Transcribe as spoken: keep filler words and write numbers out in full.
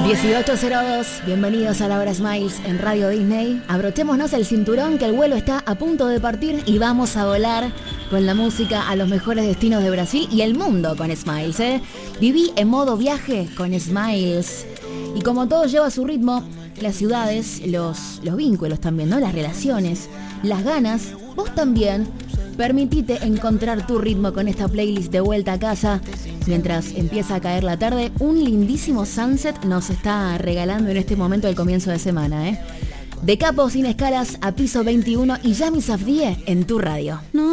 dieciocho cero dos, bienvenidos a la hora Smiles en Radio Disney. Abrochémonos el cinturón que el vuelo está a punto de partir y vamos a volar con la música a los mejores destinos de Brasil y el mundo con Smiles, ¿eh? Viví en modo viaje con Smiles. Y como todo lleva a su ritmo, las ciudades, los, los vínculos también, ¿no? Las relaciones, las ganas, vos también. Permitite encontrar tu ritmo con esta playlist de vuelta a casa. Mientras empieza a caer la tarde, un lindísimo sunset nos está regalando en este momento el comienzo de semana, ¿eh? De Capo sin escalas a piso veintiuno y Yami Safdie en tu radio. No.